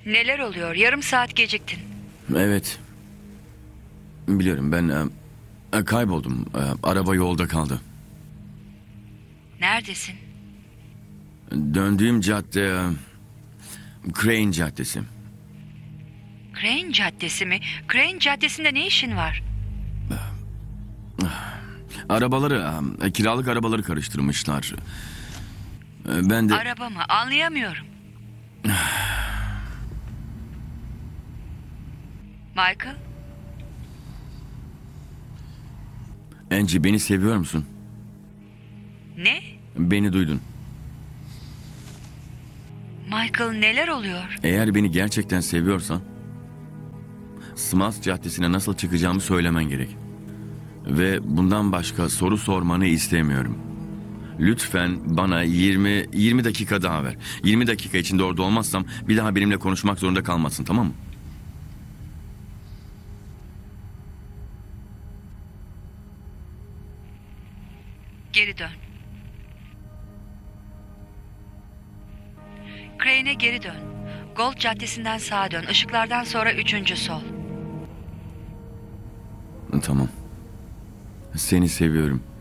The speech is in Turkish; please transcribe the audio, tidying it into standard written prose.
Neler oluyor? Yarım saat geciktin. Evet. Biliyorum ben kayboldum. Araba yolda kaldı. Neredesin? Döndüğüm cadde Crane Caddesi. Crane Caddesi mi? Crane Caddesi'nde ne işin var? Arabaları, kiralık arabaları karıştırmışlar. Ben de... Araba mı? Anlayamıyorum. Michael? Angie, beni seviyor musun? Ne? Beni duydun. Michael, neler oluyor? Eğer beni gerçekten seviyorsan... Smart Caddesi'ne nasıl çıkacağımı söylemen gerek. Ve bundan başka soru sormanı istemiyorum. Lütfen bana 20 dakika daha ver. 20 dakika içinde orada olmazsam bir daha benimle konuşmak zorunda kalmazsın, tamam mı? Geri dön. Crane'e geri dön. Gold Caddesi'nden sağa dön. Işıklardan sonra 3. sol. Tamam. Seni seviyorum.